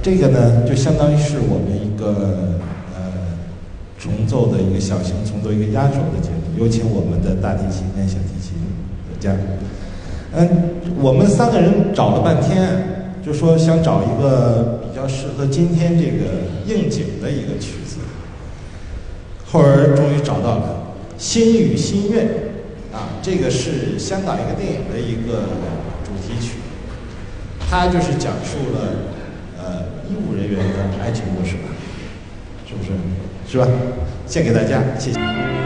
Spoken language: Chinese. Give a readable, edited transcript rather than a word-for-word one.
这个呢，就相当于是我们一个重奏的一个小型重奏一个压轴的节目，有请我们的大提琴跟小提琴家。我们3个人找了半天，就说想找一个比较适合今天这个应景的一个曲子。后儿终于找到了《心语心愿》啊，这个是香港一个电影的一个主题曲，它就是讲述了医务人员的爱情故事吧，是不是？是吧？献给大家，谢谢。